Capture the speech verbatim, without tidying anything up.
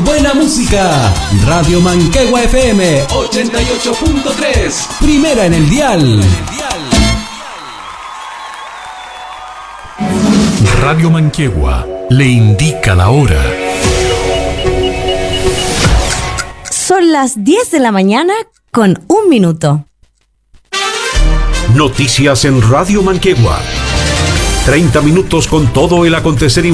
buena música. Radio Manquehue F M ochenta y ocho punto tres. Primera en el dial. Radio Manquehue le indica la hora. Son las diez de la mañana con un minuto. Noticias en Radio Manquehue. treinta minutos con todo el acontecer